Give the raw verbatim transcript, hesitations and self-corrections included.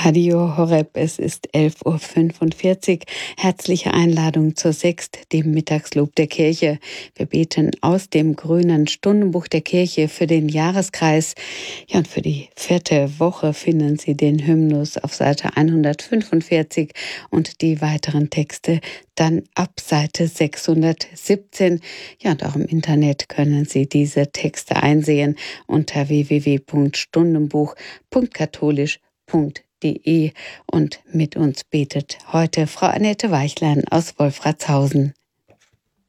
Radio Horeb, es ist elf Uhr fünfundvierzig. Herzliche Einladung zur Sext, dem Mittagslob der Kirche. Wir beten aus dem grünen Stundenbuch der Kirche für den Jahreskreis. Ja, und für die vierte Woche finden Sie den Hymnus auf Seite hundertfünfundvierzig und die weiteren Texte dann ab Seite sechshundertsiebzehn. Ja, und auch im Internet können Sie diese Texte einsehen unter w w w punkt stundenbuch punkt katholisch punkt de. Und mit uns betet heute Frau Annette Weichlein aus Wolfratshausen.